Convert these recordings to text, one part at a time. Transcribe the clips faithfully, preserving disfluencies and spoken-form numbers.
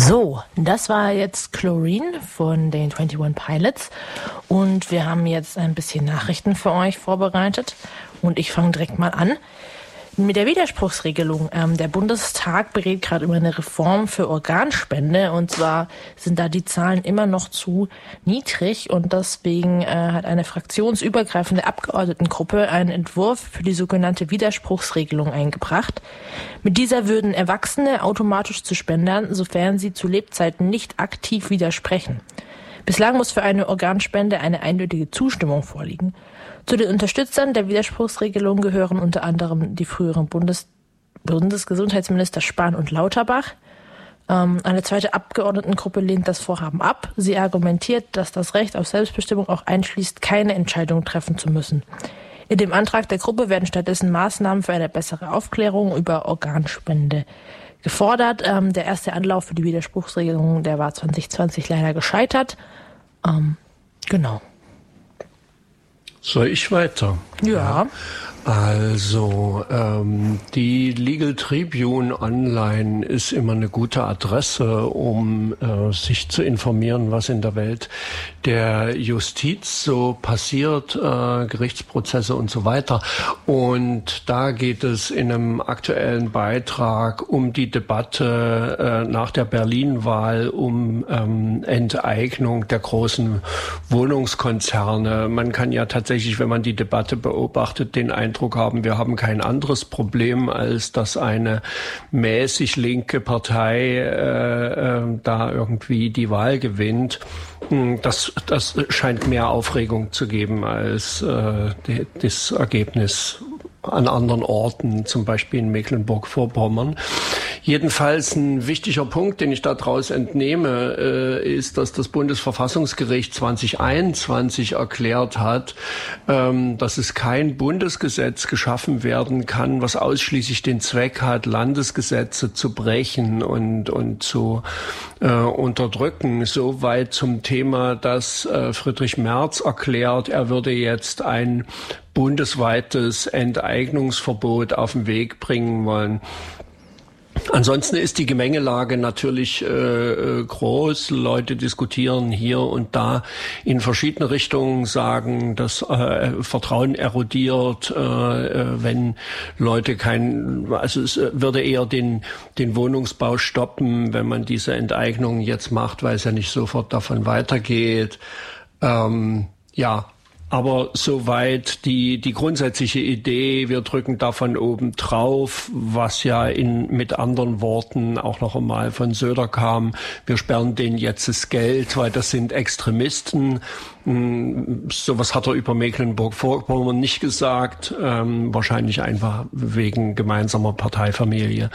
So, das war jetzt Chlorine von den einundzwanzig Pilots und wir haben jetzt ein bisschen Nachrichten für euch vorbereitet und ich fange direkt mal an. Mit der Widerspruchsregelung. Ähm, der Bundestag berät gerade über eine Reform für Organspende und zwar sind da die Zahlen immer noch zu niedrig und deswegen äh, hat eine fraktionsübergreifende Abgeordnetengruppe einen Entwurf für die sogenannte Widerspruchsregelung eingebracht. Mit dieser würden Erwachsene automatisch zu Spendern, sofern sie zu Lebzeiten nicht aktiv widersprechen. Bislang muss für eine Organspende eine eindeutige Zustimmung vorliegen. Zu den Unterstützern der Widerspruchsregelung gehören unter anderem die früheren Bundes- Bundesgesundheitsminister Spahn und Lauterbach. Ähm, eine zweite Abgeordnetengruppe lehnt das Vorhaben ab. Sie argumentiert, dass das Recht auf Selbstbestimmung auch einschließt, keine Entscheidung treffen zu müssen. In dem Antrag der Gruppe werden stattdessen Maßnahmen für eine bessere Aufklärung über Organspende gefordert. Ähm, der erste Anlauf für die Widerspruchsregelung, der war zwanzig zwanzig leider gescheitert. Ähm, genau. Soll ich weiter? Ja. ja. Also ähm, die Legal Tribune Online ist immer eine gute Adresse, um äh, sich zu informieren, was in der Welt der Justiz so passiert, äh, Gerichtsprozesse und so weiter. Und da geht es in einem aktuellen Beitrag um die Debatte äh, nach der Berlin-Wahl um ähm, Enteignung der großen Wohnungskonzerne. Man kann ja tatsächlich, wenn man die Debatte beobachtet, den Eindruck haben, wir haben kein anderes Problem, als dass eine mäßig linke Partei äh, äh, da irgendwie die Wahl gewinnt. Das, das scheint mehr Aufregung zu geben als äh, die, das Ergebnis an anderen Orten, zum Beispiel in Mecklenburg-Vorpommern. Jedenfalls ein wichtiger Punkt, den ich daraus entnehme, äh, ist, dass das Bundesverfassungsgericht zwanzig einundzwanzig erklärt hat, ähm, dass es kein Bundesgesetz geschaffen werden kann, was ausschließlich den Zweck hat, Landesgesetze zu brechen und, und zu äh, unterdrücken. Soweit zum Thema, dass äh, Friedrich Merz erklärt, er würde jetzt ein bundesweites Enteignungsverbot auf den Weg bringen wollen. Ansonsten ist die Gemengelage natürlich äh, groß. Leute diskutieren hier und da in verschiedene Richtungen, sagen, dass äh, Vertrauen erodiert, äh, wenn Leute kein, also es würde eher den den Wohnungsbau stoppen, wenn man diese Enteignung jetzt macht, weil es ja nicht sofort davon weitergeht. Ähm, ja. Aber soweit die die grundsätzliche Idee, wir drücken davon oben drauf, was ja in mit anderen Worten auch noch einmal von Söder kam, wir sperren denen jetzt das Geld, weil das sind Extremisten. Sowas hat er über Mecklenburg-Vorpommern nicht gesagt, ähm, wahrscheinlich einfach wegen gemeinsamer Parteifamilie.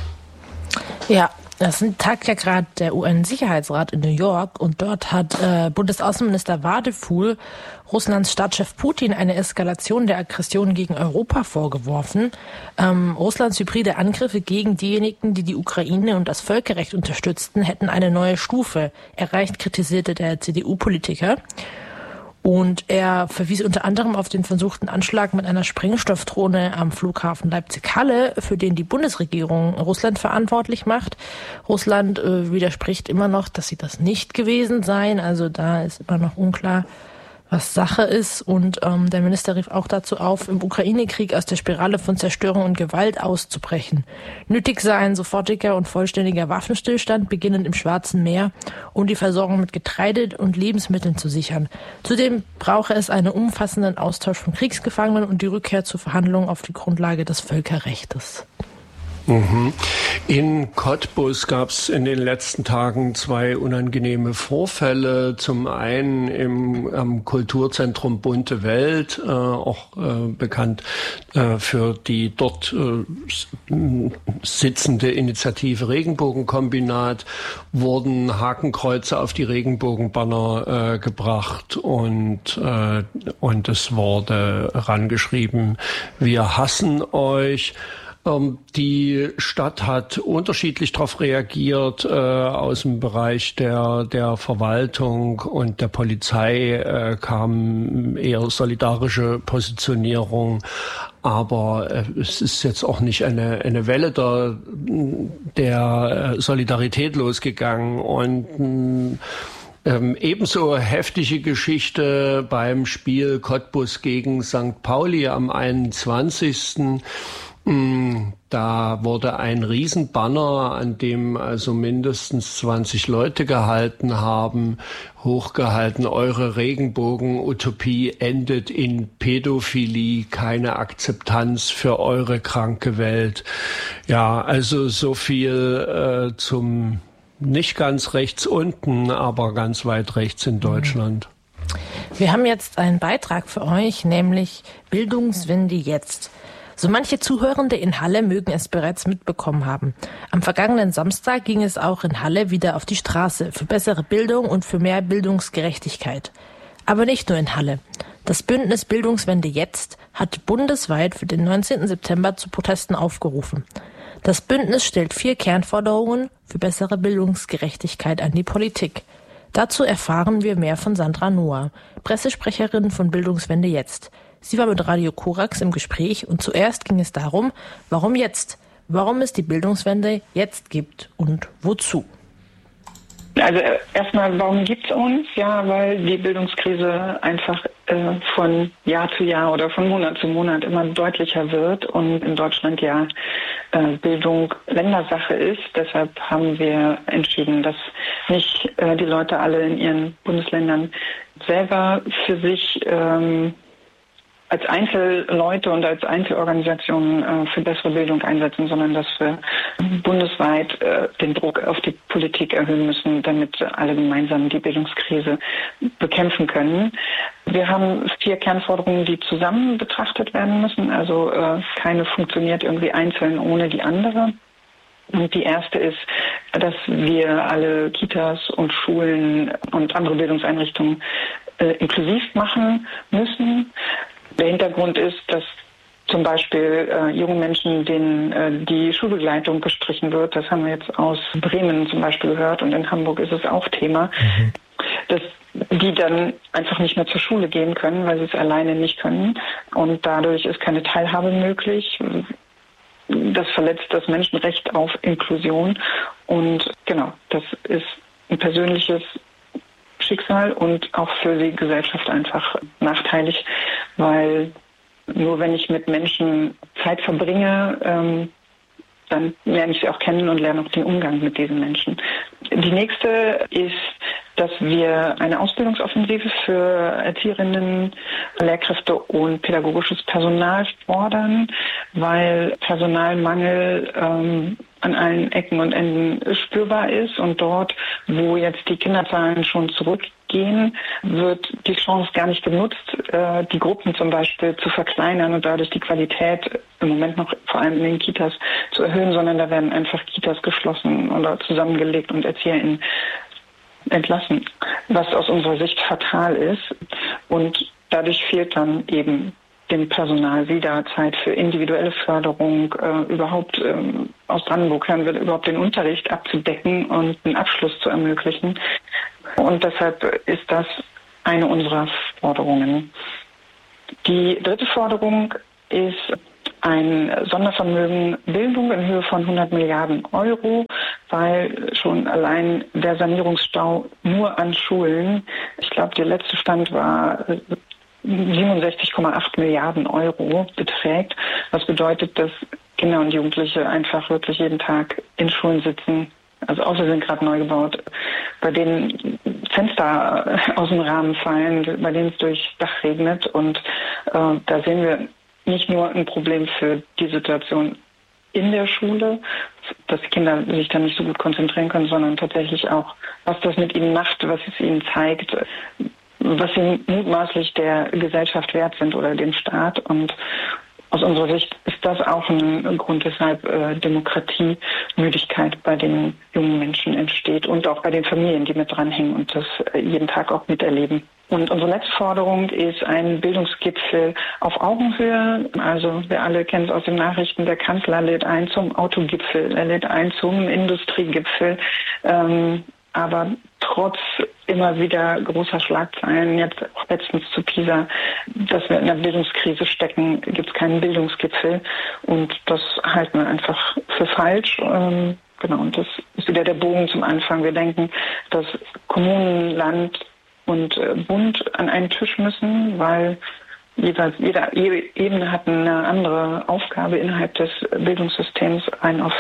Ja. Das tagt ja gerade der U N-Sicherheitsrat in New York und dort hat äh, Bundesaußenminister Wadefuhl Russlands Staatschef Putin eine Eskalation der Aggression gegen Europa vorgeworfen. Ähm, Russlands hybride Angriffe gegen diejenigen, die die Ukraine und das Völkerrecht unterstützten, hätten eine neue Stufe erreicht, kritisierte der C D U-Politiker. Und er verwies unter anderem auf den versuchten Anschlag mit einer Sprengstoffdrohne am Flughafen Leipzig-Halle, für den die Bundesregierung Russland verantwortlich macht. Russland äh, widerspricht immer noch, dass sie das nicht gewesen seien. Also da ist immer noch unklar, was Sache ist. Und ähm, der Minister rief auch dazu auf, im Ukraine-Krieg aus der Spirale von Zerstörung und Gewalt auszubrechen. Nötig sei ein sofortiger und vollständiger Waffenstillstand, beginnend im Schwarzen Meer, um die Versorgung mit Getreide und Lebensmitteln zu sichern. Zudem brauche es einen umfassenden Austausch von Kriegsgefangenen und die Rückkehr zu Verhandlungen auf die Grundlage des Völkerrechtes. Mhm. In Cottbus gab es in den letzten Tagen zwei unangenehme Vorfälle. Zum einen im am Kulturzentrum Bunte Welt, äh, auch äh, bekannt äh, für die dort äh, sitzende Initiative Regenbogenkombinat, wurden Hakenkreuze auf die Regenbogenbanner äh, gebracht und äh, und es wurde rangeschrieben: Wir hassen euch. Die Stadt hat unterschiedlich darauf reagiert, äh, aus dem Bereich der, der Verwaltung und der Polizei äh, kam eher solidarische Positionierung. Aber äh, es ist jetzt auch nicht eine, eine Welle der, der Solidarität losgegangen. Und Ähm, ebenso heftige Geschichte beim Spiel Cottbus gegen Sankt Pauli am einundzwanzigsten Da wurde ein Riesenbanner, an dem also mindestens zwanzig Leute gehalten haben, hochgehalten: Eure Regenbogen-Utopie endet in Pädophilie, keine Akzeptanz für eure kranke Welt. Ja, also so viel äh, zum nicht ganz rechts unten, aber ganz weit rechts in Deutschland. Wir haben jetzt einen Beitrag für euch, nämlich Bildungswende jetzt. So manche Zuhörende in Halle mögen es bereits mitbekommen haben. Am vergangenen Samstag ging es auch in Halle wieder auf die Straße für bessere Bildung und für mehr Bildungsgerechtigkeit. Aber nicht nur in Halle. Das Bündnis Bildungswende jetzt hat bundesweit für den neunzehnten September zu Protesten aufgerufen. Das Bündnis stellt vier Kernforderungen für bessere Bildungsgerechtigkeit an die Politik. Dazu erfahren wir mehr von Sandra Noah, Pressesprecherin von Bildungswende jetzt. Sie war mit Radio Korax im Gespräch und zuerst ging es darum, warum jetzt? Warum es die Bildungswende jetzt gibt und wozu? Also erstmal, warum gibt's uns? Ja, weil die Bildungskrise einfach äh, von Jahr zu Jahr oder von Monat zu Monat immer deutlicher wird und in Deutschland ja äh, Bildung Ländersache ist. Deshalb haben wir entschieden, dass nicht äh, die Leute alle in ihren Bundesländern selber für sich ähm, als Einzelleute und als Einzelorganisationen äh, für bessere Bildung einsetzen, sondern dass wir bundesweit äh, den Druck auf die Politik erhöhen müssen, damit alle gemeinsam die Bildungskrise bekämpfen können. Wir haben vier Kernforderungen, die zusammen betrachtet werden müssen. Also äh, keine funktioniert irgendwie einzeln ohne die andere. Und die erste ist, dass wir alle Kitas und Schulen und andere Bildungseinrichtungen äh, inklusiv machen müssen. Der Hintergrund ist, dass zum Beispiel äh, junge Menschen, denen äh, die Schulbegleitung gestrichen wird, das haben wir jetzt aus Bremen zum Beispiel gehört und in Hamburg ist es auch Thema, mhm. dass die dann einfach nicht mehr zur Schule gehen können, weil sie es alleine nicht können und dadurch ist keine Teilhabe möglich. Das verletzt das Menschenrecht auf Inklusion und genau, das ist ein persönliches Schicksal und auch für die Gesellschaft einfach nachteilig, weil nur wenn ich mit Menschen Zeit verbringe, ähm, dann lerne ich sie auch kennen und lerne auch den Umgang mit diesen Menschen. Die nächste ist, dass wir eine Ausbildungsoffensive für Erzieherinnen, Lehrkräfte und pädagogisches Personal fordern, weil Personalmangel ähm, an allen Ecken und Enden spürbar ist und dort, wo jetzt die Kinderzahlen schon zurückgehen, wird die Chance gar nicht genutzt, äh, die Gruppen zum Beispiel zu verkleinern und dadurch die Qualität im Moment noch vor allem in den Kitas zu erhöhen, sondern da werden einfach Kitas geschlossen oder zusammengelegt und ErzieherInnen entlassen, was aus unserer Sicht fatal ist. Und dadurch fehlt dann eben dem Personal wieder Zeit für individuelle Förderung, äh, überhaupt ähm, aus Brandenburg hören wir überhaupt den Unterricht abzudecken und einen Abschluss zu ermöglichen. Und deshalb ist das eine unserer Forderungen. Die dritte Forderung ist ein Sondervermögen Bildung in Höhe von hundert Milliarden Euro, weil schon allein der Sanierungsstau nur an Schulen, ich glaube, der letzte Stand war siebenundsechzig Komma acht Milliarden Euro beträgt, was bedeutet, dass Kinder und Jugendliche einfach wirklich jeden Tag in Schulen sitzen, also außer sie sind gerade neu gebaut, bei denen Fenster aus dem Rahmen fallen, bei denen es durchs Dach regnet und äh, da sehen wir nicht nur ein Problem für die Situation in der Schule, dass die Kinder sich dann nicht so gut konzentrieren können, sondern tatsächlich auch, was das mit ihnen macht, was es ihnen zeigt, was sie mutmaßlich der Gesellschaft wert sind oder dem Staat. Und aus unserer Sicht ist das auch ein Grund, weshalb äh, Demokratiemüdigkeit bei den jungen Menschen entsteht und auch bei den Familien, die mit dranhängen und das äh, jeden Tag auch miterleben. Und unsere letzte Forderung ist ein Bildungsgipfel auf Augenhöhe. Also wir alle kennen es aus den Nachrichten, der Kanzler lädt ein zum Autogipfel, er lädt ein zum Industriegipfel. Ähm, aber trotz immer wieder großer Schlagzeilen, jetzt auch letztens zu Pisa, dass wir in einer Bildungskrise stecken, gibt es keinen Bildungsgipfel. Und das halten wir einfach für falsch. Ähm, genau, und das ist wieder der Bogen zum Anfang. Wir denken, dass Kommunen, Land und Bund an einen Tisch müssen, weil jeweils jede Ebene hat eine andere Aufgabe innerhalb des Bildungssystems, rein auf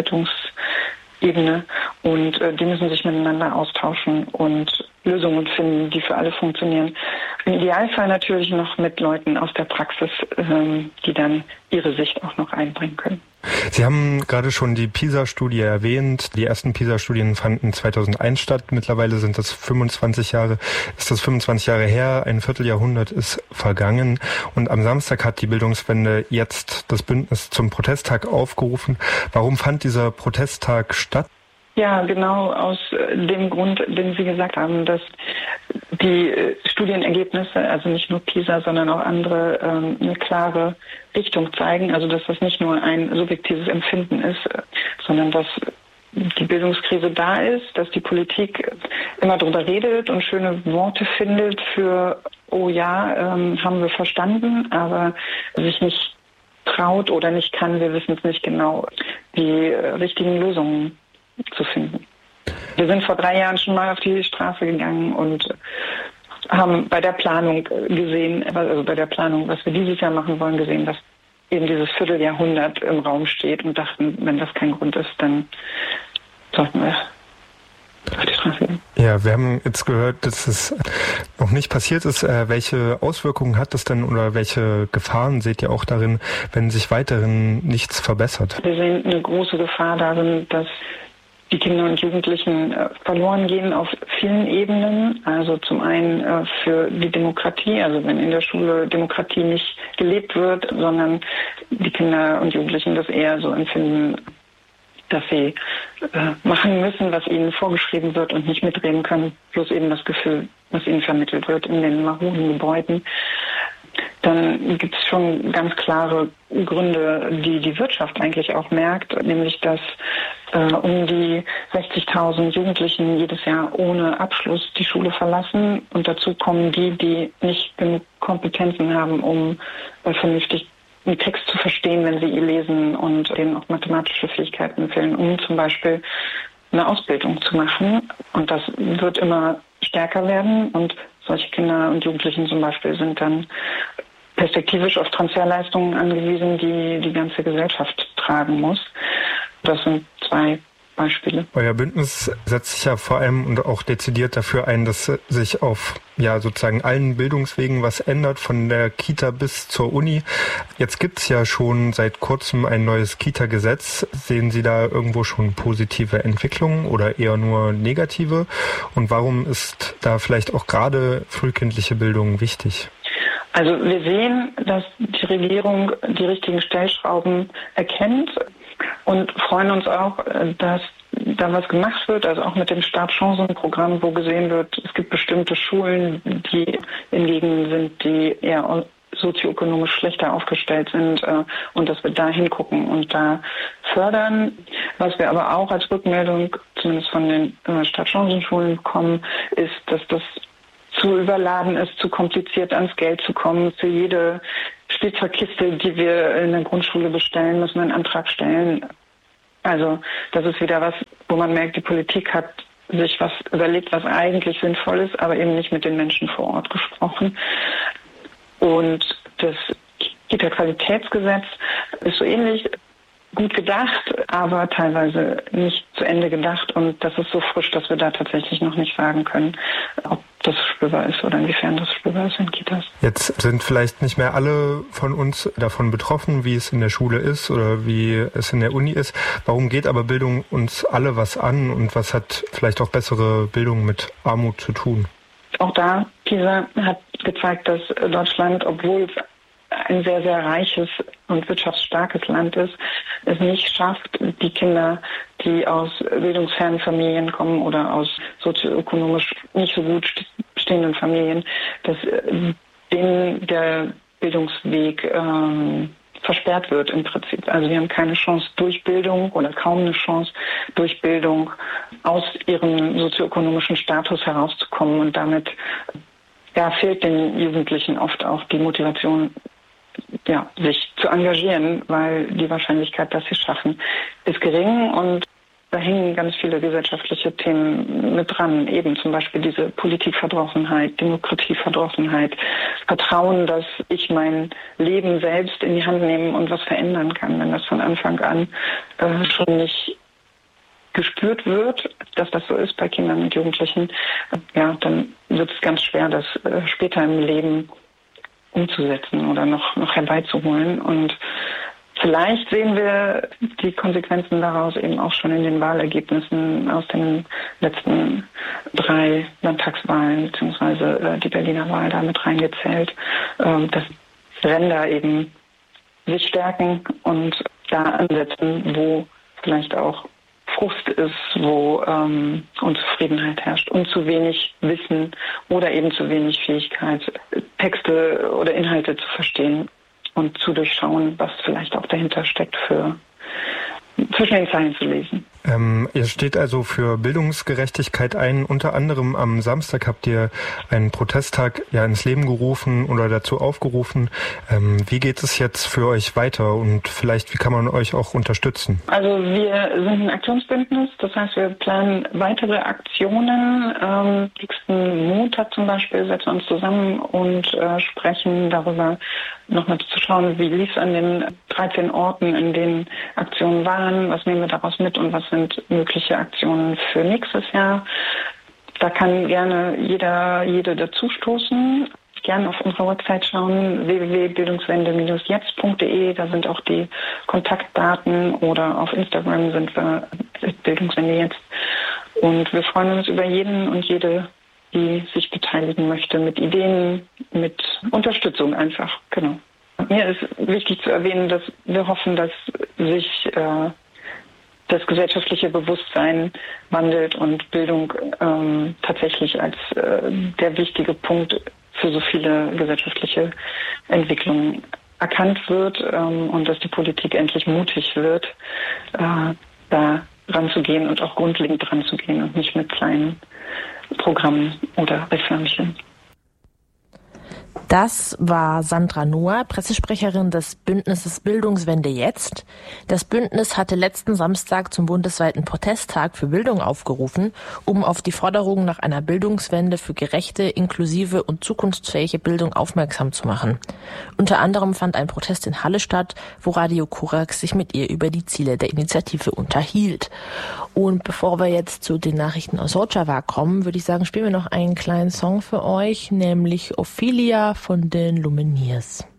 Verwaltungsebene, und äh, die müssen sich miteinander austauschen und Lösungen finden, die für alle funktionieren. Im Idealfall natürlich noch mit Leuten aus der Praxis, ähm, die dann ihre Sicht auch noch einbringen können. Sie haben gerade schon die PISA-Studie erwähnt. Die ersten PISA-Studien fanden zweitausendeins statt. Mittlerweile sind das fünfundzwanzig Jahre, ist das fünfundzwanzig Jahre her. Ein Vierteljahrhundert ist vergangen. Und am Samstag hat die Bildungswende jetzt das Bündnis zum Protesttag aufgerufen. Warum fand dieser Protesttag statt? Ja, genau aus dem Grund, den Sie gesagt haben, dass die Studienergebnisse, also nicht nur PISA, sondern auch andere, eine klare Richtung zeigen. Also dass das nicht nur ein subjektives Empfinden ist, sondern dass die Bildungskrise da ist, dass die Politik immer darüber redet und schöne Worte findet für, oh ja, haben wir verstanden, aber sich nicht traut oder nicht kann, wir wissen es nicht genau, die richtigen Lösungen zu finden. Wir sind vor drei Jahren schon mal auf die Straße gegangen und haben bei der Planung gesehen, also bei der Planung, was wir dieses Jahr machen wollen, gesehen, dass eben dieses Vierteljahrhundert im Raum steht und dachten, wenn das kein Grund ist, dann sollten wir auf die Straße gehen. Ja, wir haben jetzt gehört, dass es noch nicht passiert ist. Äh, welche Auswirkungen hat das denn oder welche Gefahren seht ihr auch darin, wenn sich weiterhin nichts verbessert? Wir sehen eine große Gefahr darin, dass die Kinder und Jugendlichen äh, verloren gehen auf vielen Ebenen. Also zum einen äh, für die Demokratie, also wenn in der Schule Demokratie nicht gelebt wird, sondern die Kinder und Jugendlichen das eher so empfinden, dass sie äh, machen müssen, was ihnen vorgeschrieben wird und nicht mitreden können, bloß eben das Gefühl, was ihnen vermittelt wird in den maroden Gebäuden. Dann gibt es schon ganz klare Gründe, die die Wirtschaft eigentlich auch merkt, nämlich dass äh, um die sechzigtausend Jugendlichen jedes Jahr ohne Abschluss die Schule verlassen. Und dazu kommen die, die nicht genug Kompetenzen haben, um äh, vernünftig einen Text zu verstehen, wenn sie ihn lesen, und denen auch mathematische Fähigkeiten fehlen, um zum Beispiel eine Ausbildung zu machen. Und das wird immer stärker werden, und solche Kinder und Jugendlichen zum Beispiel sind dann perspektivisch auf Transferleistungen angewiesen, die die ganze Gesellschaft tragen muss. Das sind zwei Beispiele. Euer Bündnis setzt sich ja vor allem und auch dezidiert dafür ein, dass sich auf ja sozusagen allen Bildungswegen was ändert, von der Kita bis zur Uni. Jetzt gibt's ja schon seit kurzem ein neues Kita-Gesetz. Sehen Sie da irgendwo schon positive Entwicklungen oder eher nur negative? Und warum ist da vielleicht auch gerade frühkindliche Bildung wichtig? Also wir sehen, dass die Regierung die richtigen Stellschrauben erkennt und freuen uns auch, dass da was gemacht wird, also auch mit dem Startchancenprogramm, wo gesehen wird, es gibt bestimmte Schulen, die in Gegenden sind, die eher sozioökonomisch schlechter aufgestellt sind, und dass wir da hingucken und da fördern. Was wir aber auch als Rückmeldung, zumindest von den Startchancenschulen bekommen, ist, dass das zu überladen ist, zu kompliziert ans Geld zu kommen. Für jede Spielzeugkiste, die wir in der Grundschule bestellen, müssen wir einen Antrag stellen. Also das ist wieder was, wo man merkt, die Politik hat sich was überlegt, was eigentlich sinnvoll ist, aber eben nicht mit den Menschen vor Ort gesprochen. Und das Kita-Qualitätsgesetz ist so ähnlich gut gedacht, aber teilweise nicht zu Ende gedacht. Und das ist so frisch, dass wir da tatsächlich noch nicht sagen können, ob das spürbar ist oder inwiefern das spürbar ist in Kitas. Jetzt sind vielleicht nicht mehr alle von uns davon betroffen, wie es in der Schule ist oder wie es in der Uni ist. Warum geht aber Bildung uns alle was an, und was hat vielleicht auch bessere Bildung mit Armut zu tun? Auch da, PISA hat gezeigt, dass Deutschland, obwohl es ein sehr, sehr reiches und wirtschaftsstarkes Land ist, es nicht schafft, die Kinder, die aus bildungsfernen Familien kommen oder aus sozioökonomisch nicht so gut stehenden Familien, dass denen der Bildungsweg ähm, versperrt wird im Prinzip. Also die haben keine Chance durch Bildung oder kaum eine Chance durch Bildung aus ihrem sozioökonomischen Status herauszukommen, und damit ja, fehlt den Jugendlichen oft auch die Motivation, ja, sich zu engagieren, weil die Wahrscheinlichkeit, dass sie es schaffen, ist gering, und da hängen ganz viele gesellschaftliche Themen mit dran, eben zum Beispiel diese Politikverdrossenheit, Demokratieverdrossenheit, Vertrauen, dass ich mein Leben selbst in die Hand nehmen und was verändern kann. Wenn das von Anfang an äh, schon nicht gespürt wird, dass das so ist bei Kindern und Jugendlichen, äh, ja, dann wird es ganz schwer, das äh, später im Leben umzusetzen oder noch, noch herbeizuholen. Und vielleicht sehen wir die Konsequenzen daraus eben auch schon in den Wahlergebnissen aus den letzten drei Landtagswahlen, beziehungsweise äh, die Berliner Wahl da mit reingezählt, äh, dass Ränder eben sich stärken und da ansetzen, wo vielleicht auch Frust ist, wo ähm, Unzufriedenheit herrscht und zu wenig Wissen oder eben zu wenig Fähigkeit, Texte oder Inhalte zu verstehen und zu durchschauen, was vielleicht auch dahinter steckt, für zwischen den Zeilen zu lesen. Ähm, ihr steht also für Bildungsgerechtigkeit ein. Unter anderem am Samstag habt ihr einen Protesttag ja ins Leben gerufen oder dazu aufgerufen. Ähm, wie geht es jetzt für euch weiter und vielleicht wie kann man euch auch unterstützen? Also wir sind ein Aktionsbündnis, das heißt wir planen weitere Aktionen. Ähm, nächsten Montag zum Beispiel setzen wir uns zusammen und äh, sprechen darüber, nochmal zu schauen, wie lief es an den dreizehn Orten, in denen Aktionen waren, was nehmen wir daraus mit und was sind mögliche Aktionen für nächstes Jahr. Da kann gerne jeder, jede dazustoßen. Gerne auf unserer Website schauen, w w w punkt bildungswende Bindestrich jetzt punkt d e. Da sind auch die Kontaktdaten, oder auf Instagram sind wir Bildungswende jetzt. Und wir freuen uns über jeden und jede, die sich beteiligen möchte, mit Ideen, mit Unterstützung einfach. Genau. Mir ist wichtig zu erwähnen, dass wir hoffen, dass sich äh, das gesellschaftliche Bewusstsein wandelt und Bildung ähm, tatsächlich als äh, der wichtige Punkt für so viele gesellschaftliche Entwicklungen erkannt wird, ähm, und dass die Politik endlich mutig wird, äh, da ranzugehen und auch grundlegend ranzugehen und nicht mit kleinen Programmen oder Reflämmchen. Das war Sandra Noah, Pressesprecherin des Bündnisses Bildungswende jetzt. Das Bündnis hatte letzten Samstag zum bundesweiten Protesttag für Bildung aufgerufen, um auf die Forderungen nach einer Bildungswende für gerechte, inklusive und zukunftsfähige Bildung aufmerksam zu machen. Unter anderem fand ein Protest in Halle statt, wo Radio Korax sich mit ihr über die Ziele der Initiative unterhielt. Und bevor wir jetzt zu den Nachrichten aus Rojava kommen, würde ich sagen, spielen wir noch einen kleinen Song für euch, nämlich Ophelia von den Lumineers.